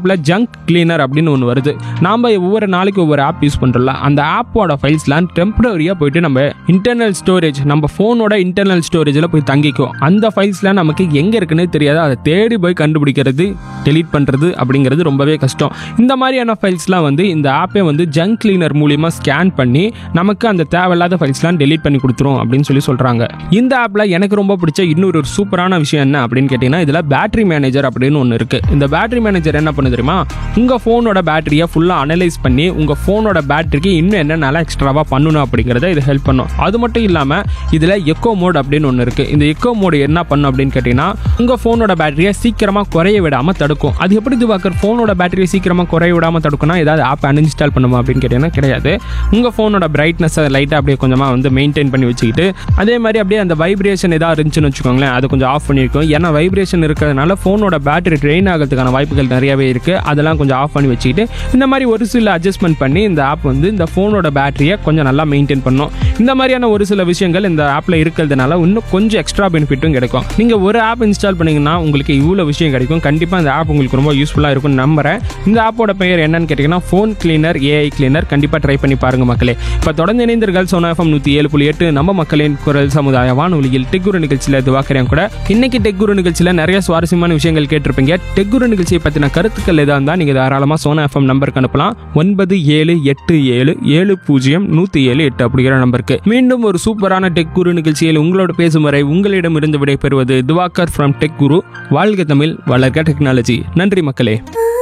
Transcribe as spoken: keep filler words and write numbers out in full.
ஆப்பில் junk cleaner அப்படின்னு ஒன்று வருது. நாம் ஒவ்வொரு நாளைக்கு ஒவ்வொரு ஆப் யூஸ் பண்ணுறோம்ல, அந்த ஆப்போட ஃபைல்ஸ்லாம் டெம்பரரியாக போயிட்டு நம்ம இன்டர்னல் ஸ்டோரேஜ் நம்ம ஃபோனோட இன்டர்னல் ஸ்டோரேஜில் போய் தங்கிக்கும். அந்த ஃபைல்ஸ்லாம் நமக்கு எங்கே இருக்குன்னு தெரியாது. அதை தேடி போய் கண்டுபிடிக்கிறது, டெலீட் பண்ணுறது அப்படிங்கிறது ரொம்பவே கஷ்டம். இந்த மாதிரியான ஃபைல்ஸ்லாம் வந்து இந்த ஆப்பே வந்து ஜங்க் கிளீனர் மூலிமா ஸ்கேன் பண்ணி நமக்கு அந்த தேவையில்லாத ஃபைல்ஸ்லாம் டெலீட் பண்ணி கொடுத்துரும் அப்படின்னு சொல்லி சொல்கிறாங்க. இந்த ஆப்பில் எனக்கு ரொம்ப பிடிச்ச இன்னொரு ஒரு சூப்பரான விஷயம் என்ன அப்படின்னு கேட்டிங்கன்னா, இதில் பேட்டரி மேனேஜர் அப்படின்னு ஒன்று இருக்குது. இந்த பேட்டரி மேனேஜர் என்ன பண்ணு தெரியுமா, உங்கள் ஃபோனோட பேட்டரியை ஃபுல்லாக அனலைஸ் பண்ணி உங்கள் ஃபோனோட பேட்டரிக்கு இன்னும் என்னென்ன எக்ஸ்ட்ராவாக பண்ணணும் அப்படிங்கிறத இது ஹெல்ப் பண்ணும். அது மட்டும் இல்லாமல் இதில் எக்கோ மோட் அப்படின்னு ஒன்று இருக்குது. இந்த எக்கோ மோடு என்ன பண்ணும் அப்படின்னு கேட்டிங்கன்னா, உங்கள் ஃபோனோட பேட்டரியை சீக்கிரமாக குறைய விடாமல் தடுக்கும். அது எப்படி இதுவாக்கர் ஃபோனோட பேட்டரியை சீக்கிரமாக குறைய விடாமல் தடுக்கும்னா, ஏதாவது ஆப் அன்இன்ஸ்டால் பண்ணுமா அப்படின்னு கேட்டிங்கன்னா கிடையாது. உங்கள் ஃபோனோட பிரைட்னஸை லைட்டாக அப்படியே கொஞ்சமாக வந்து மெயின்டைன் பண்ணி வச்சுக்கிட்டு, அதே மாதிரி அப்படியே அந்த வைப்ரேஷன் ஏதாவது இருந்துச்சுன்னு வச்சுக்கோங்களேன், அதை கொஞ்சம் ஆஃப் பண்ணியிருக்கோம். ஏன்னா வைப்ரேஷன் இருக்கிறதுனால ஃபோனோட பேட்டரி ட்ரெயின் ஆகிறதுக்கான வாய்ப்புகள் நிறையவே இருக்குது. அதெல்லாம் கொஞ்சம் ஆஃப் பண்ணி வச்சுக்கிட்டு இந்த மாதிரி ஒரு சில அட்ஜஸ்ட்மெண்ட் பண்ணி இந்த ஆப் வந்து இந்த ஃபோனோட பேட்டரியை கொஞ்சம் நல்லா மெயின்டைன் பண்ணும். இந்த மாதிரியான ஒரு சில விஷயங்கள் இந்த ஆப்பில் இருக்கிறதுனால இன்னும் கொஞ்சம் எக்ஸ்ட்ரா பெனிஃபிட்டும் கிடைக்கும். நீங்கள் ஒரு ஆப் இன்ஸ்டால் பண்ணிங்கன்னா உங்களுக்கு இவ்வளோ விஷயம் கிடைக்கும். கண்டிப்பாக இந்த ஆப் உங்களுக்கு ரொம்ப யூஸ்ஃபுல்லாக இருக்கும்னு நம்புறேன். இந்த ஆப்போட பெயர் என்னன்னு கேட்டிங்கன்னா, ஃபோன் கிளீனர் ஏஐ கிளீனர். கண்டிப்பாக ட்ரை பண்ணி பாருங்கள் மக்களே. இப்போ தொடர்ந்து இணைந்தீர்கள் சோனா எஃப்எம் நூற்றி ஏழு புள்ளி எட்டு நம்ம மக்களின் குரல் சமுதாய வானொலியில் டெக்குரு நிகழ்ச்சியில் இதுவாக்கிறேன் கூட. இன்னைக்கு டெக்குரு நிகழ்ச்சியில் நிறைய சுவாரஸ்யமான விஷயங்கள் கேட்டிருப்பீங்க. டெக்குரு நிகழ்ச்சியை பற்றின கருத்துக்கள் எதாக இருந்தால் நீங்கள் தாராளமாக சோனா எஃப்எம் நம்பருக்கு அனுப்பலாம். ஒன்பது ஏழு எட்டு ஏழு ஏழு பூஜ்ஜியம் நூற்றி ஏழு எட்டு அப்படிங்கிற நம்பருக்கு. மீண்டும் ஒரு சூப்பரான டெக்குரு நிகழ்ச்சியில் உங்களோட பேசும் வரை உங்களிடம் இருந்து விடை பெறுவது திவாகர் ஃப்ரம் டெக்குரு. வாழ்க தமிழ், வளர்க டெக்னாலஜி. நன்றி மக்களே.